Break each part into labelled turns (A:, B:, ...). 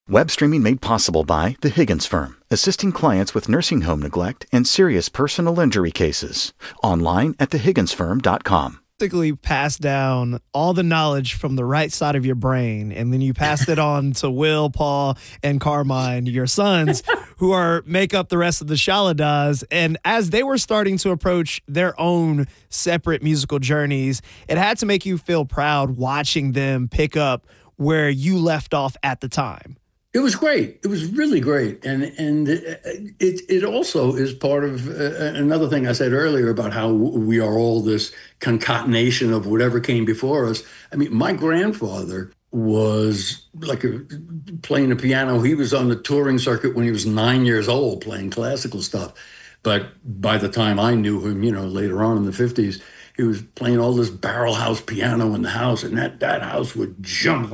A: Web streaming made possible by The Higgins Firm, assisting clients with nursing home neglect and serious personal injury cases. Online at thehigginsfirm.com.
B: Basically pass down all the knowledge from the right side of your brain, and then you passed it on to Will, Paul, and Carmine, your sons, who make up the rest of the Shaladas. And as they were starting to approach their own separate musical journeys, it had to make you feel proud watching them pick up where you left off at the time.
C: It was great. It was really great. And it also is part of another thing I said earlier about how we are all this concatenation of whatever came before us. I mean, my grandfather was playing the piano. He was on the touring circuit when he was 9 years old playing classical stuff. But by the time I knew him, later on in the 50s, he was playing all this barrel house piano in the house, and that house would jump.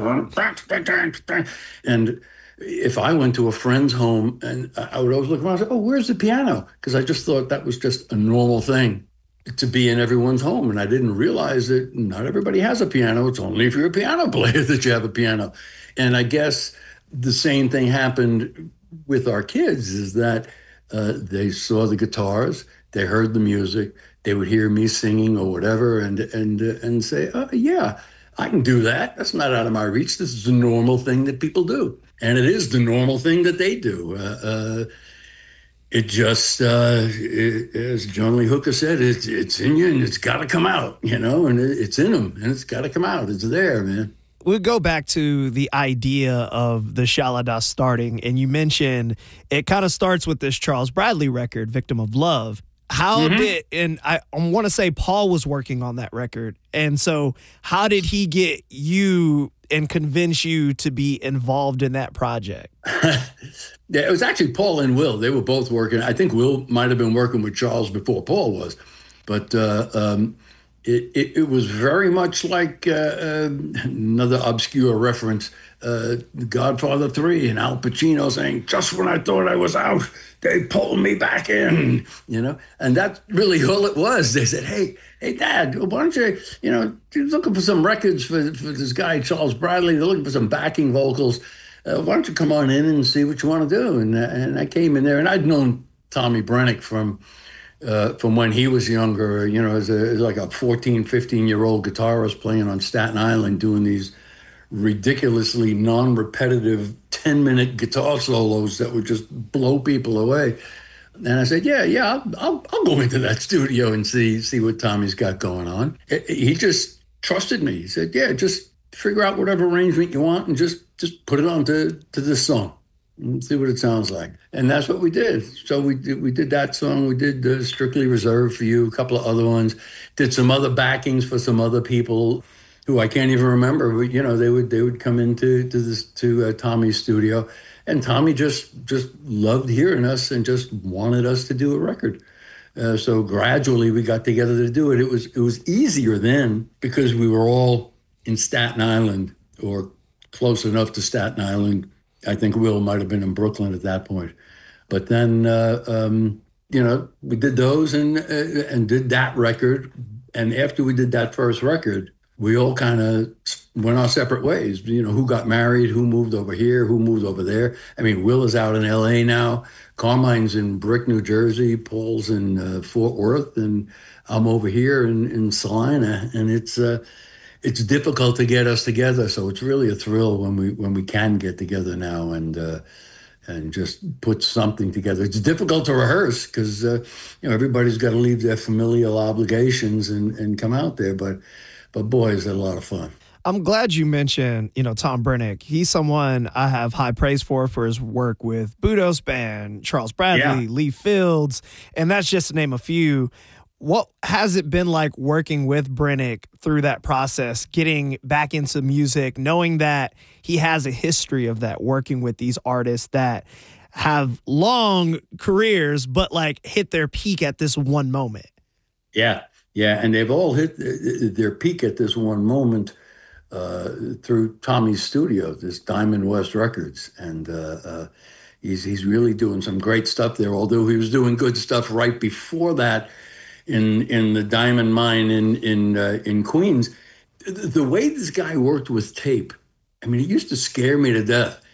C: And if I went to a friend's home, and I would always look around and say, oh, where's the piano? Because I just thought that was just a normal thing to be in everyone's home. And I didn't realize that not everybody has a piano. It's only if you're a piano player that you have a piano. And I guess the same thing happened with our kids, is that they saw the guitars, they heard the music, they would hear me singing or whatever, and say, oh, yeah, I can do that. That's not out of my reach. This is a normal thing that people do. And it is the normal thing that they do. It just, as John Lee Hooker said, it's in you and it's got to come out, and it's in them and it's got to come out. It's there, man.
B: We'll go back to the idea of the Shaladas starting, and you mentioned it kind of starts with this Charles Bradley record, Victim of Love. How did, and I want to say Paul was working on that record, and so how did he get you and convince you to be involved in that project?
C: Yeah, it was actually Paul and Will. They were both working. I think Will might have been working with Charles before Paul was, but it was very much like another obscure reference, Godfather 3 and Al Pacino saying, just when I thought I was out, they pulled me back in, and that's really all it was. They said, hey, Dad, why don't you, you're looking for some records for this guy, Charles Bradley. They're looking for some backing vocals. Why don't you come on in and see what you want to do? And I came in there, and I'd known Tommy Brennick from when he was younger, as like a 14, 15-year-old guitarist playing on Staten Island, doing these ridiculously non-repetitive 10-minute guitar solos that would just blow people away. And I said, yeah, I'll go into that studio and see what Tommy's got going on. He just trusted me. He said, yeah, just figure out whatever arrangement you want and just put it on to this song and see what it sounds like. And that's what we did. So we did that song. We did Strictly Reserved for You, a couple of other ones, did some other backings for some other people who I can't even remember. But, they would come into Tommy's studio, and Tommy just loved hearing us and just wanted us to do a record. So gradually we got together to do it. It was easier then because we were all in Staten Island or close enough to Staten Island. I think Will might have been in Brooklyn at that point. But then, we did those and did that record. And after we did that first record, we all kind of went our separate ways. Who got married, who moved over here, who moved over there. I mean, Will is out in L.A. now. Carmine's in Brick, New Jersey. Paul's in Fort Worth. And I'm over here in Salina. And it's difficult to get us together. So it's really a thrill when we can get together now and just put something together. It's difficult to rehearse because everybody's got to leave their familial obligations and come out there. But boy, is that a lot of fun.
B: I'm glad you mentioned, Tom Brennick. He's someone I have high praise for his work with Budos Band, Charles Bradley, Lee Fields, and that's just to name a few. What has it been like working with Brennick through that process, getting back into music, knowing that he has a history of that, working with these artists that have long careers, but hit their peak at this one moment?
C: Yeah. And they've all hit their peak at this one moment through Tommy's studio, this Diamond West Records. And he's really doing some great stuff there, although he was doing good stuff right before that in the Diamond Mine in Queens. The way this guy worked with tape, I mean, it used to scare me to death.